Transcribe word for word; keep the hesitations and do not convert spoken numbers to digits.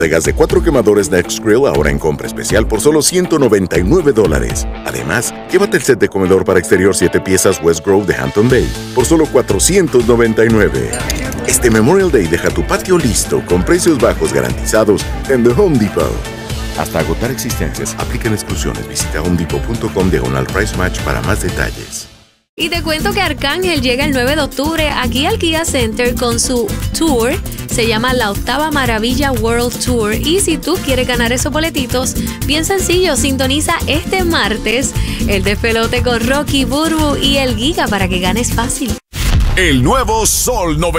de gas de cuatro quemadores NextGrill ahora en compra especial por solo ciento noventa y nueve dólares. Además, llévate el set de comedor para exterior siete piezas West Grove de Hampton Bay por solo cuatrocientos noventa y nueve. Este Memorial Day deja tu patio listo con precios bajos garantizados en The Home Depot. Hasta agotar existencias, aplican exclusiones. Visita homedepot punto com diagonal price match para más detalles. Y te cuento que Arcángel llega el nueve de octubre aquí al Kia Center con su tour. Se llama La Octava Maravilla World Tour. Y si tú quieres ganar esos boletitos, bien sencillo, sintoniza este martes el despelote con Rocky, Burbu y el Giga para que ganes fácil. El nuevo Sol noventa